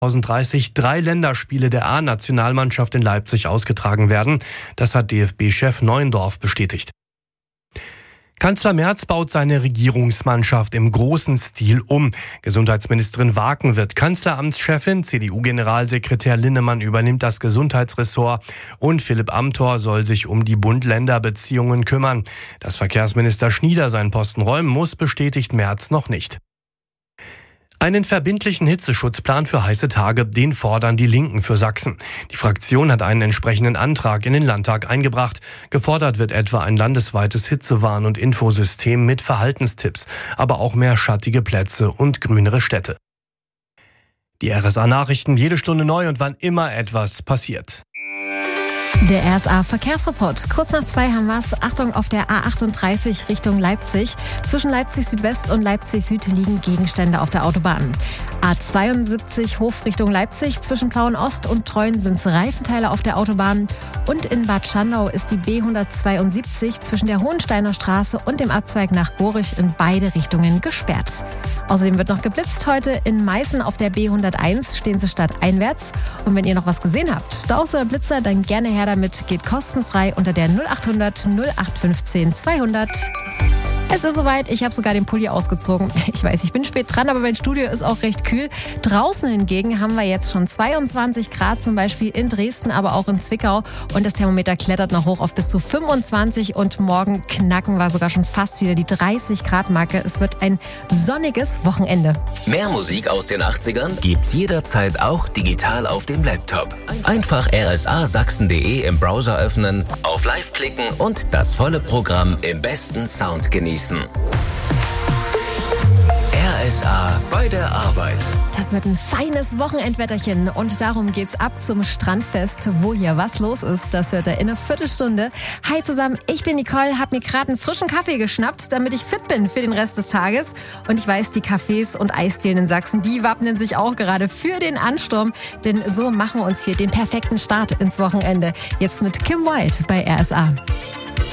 2030 3 Länderspiele der A-Nationalmannschaft in Leipzig ausgetragen werden. Das hat DFB-Chef Neuendorf bestätigt. Kanzler Merz baut seine Regierungsmannschaft im großen Stil um. Gesundheitsministerin Waken wird Kanzleramtschefin, CDU-Generalsekretär Linnemann übernimmt das Gesundheitsressort und Philipp Amthor soll sich um die Bund-Länder-Beziehungen kümmern. Dass Verkehrsminister Schnieder seinen Posten räumen muss, bestätigt Merz noch nicht. Einen verbindlichen Hitzeschutzplan für heiße Tage, den fordern die Linken für Sachsen. Die Fraktion hat einen entsprechenden Antrag in den Landtag eingebracht. Gefordert wird etwa ein landesweites Hitzewarn- und Infosystem mit Verhaltenstipps, aber auch mehr schattige Plätze und grünere Städte. Die RSA-Nachrichten jede Stunde neu und wann immer etwas passiert. Der RSA-Verkehrsreport. Kurz nach 2 haben wir es. Achtung, auf der A38 Richtung Leipzig. Zwischen Leipzig Südwest und Leipzig Süd liegen Gegenstände auf der Autobahn. A72 Hof Richtung Leipzig. Zwischen Plauen Ost und Treuen sind es Reifenteile auf der Autobahn. Und in Bad Schandau ist die B172 zwischen der Hohensteiner Straße und dem Abzweig nach Borich in beide Richtungen gesperrt. Außerdem wird noch geblitzt heute. In Meißen auf der B101 stehen sie stadteinwärts. Und wenn ihr noch was gesehen habt, Staus oder Blitzer, dann gerne her damit. Geht kostenfrei unter der 0800 0815 200. Es ist soweit, ich habe sogar den Pulli ausgezogen. Ich weiß, ich bin spät dran, aber mein Studio ist auch recht kühl. Draußen hingegen haben wir jetzt schon 22 Grad, zum Beispiel in Dresden, aber auch in Zwickau. Und das Thermometer klettert noch hoch auf bis zu 25. Und morgen knacken wir sogar schon fast wieder die 30 Grad Marke. Es wird ein sonniges Wochenende. Mehr Musik aus den 80ern gibt's jederzeit auch digital auf dem Laptop. Einfach rsasachsen.de im Browser öffnen, auf Live klicken und das volle Programm im besten Sound genießen. RSA bei der Arbeit. Das wird ein feines Wochenendwetterchen und darum geht's ab zum Strandfest, wo hier was los ist. Das hört ihr in einer Viertelstunde. Hi zusammen, ich bin Nicole, hab mir gerade einen frischen Kaffee geschnappt, damit ich fit bin für den Rest des Tages. Und ich weiß, die Cafés und Eisdielen in Sachsen, die wappnen sich auch gerade für den Ansturm. Denn so machen wir uns hier den perfekten Start ins Wochenende. Jetzt mit Kim Wilde bei RSA.